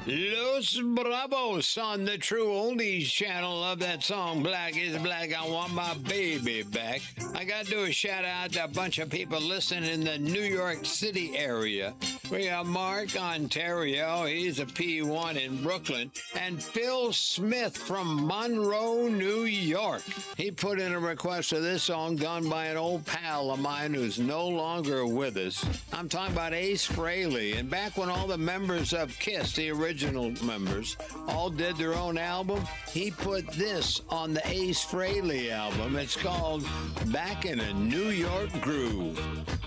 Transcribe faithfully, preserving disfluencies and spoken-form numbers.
Los Bravos on the True Oldies channel. Love that song, Black is Black. I Want My Baby Back. I got to do a shout out to a bunch of people listening in the New York City area. We got Mark, Ontario. He's a P one in Brooklyn. And Phil Smith from Monroe, New York. He put in a request for this song done by an old pal of mine who's no longer with us. I'm talking about Ace Frehley. And back when all the members of KISS, the original members, all did their own album, he put this on the Ace Frehley album. It's called Back in a New York Groove.